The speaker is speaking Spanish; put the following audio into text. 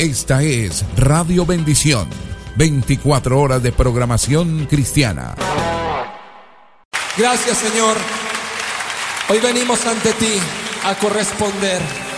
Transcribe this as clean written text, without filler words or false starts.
Esta es Radio Bendición, 24 horas de programación cristiana. Gracias, Señor. Hoy venimos ante ti a corresponder.